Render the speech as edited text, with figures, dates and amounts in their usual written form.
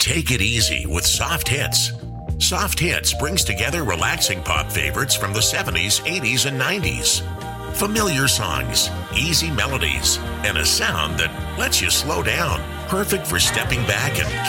Take it easy with Soft Hits. Soft Hits brings together relaxing pop favorites from the 70s, 80s, and 90s. Familiar songs, easy melodies, and a sound that lets you slow down. Perfect for stepping back and